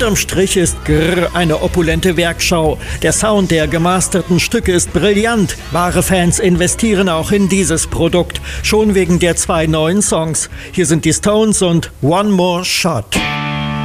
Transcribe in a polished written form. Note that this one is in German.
Unterm Strich ist Grrr eine opulente Werkschau. Der Sound der gemasterten Stücke ist brillant. Wahre Fans investieren auch in dieses Produkt. Schon wegen der 2 neuen Songs. Hier sind die Stones und One More Shot.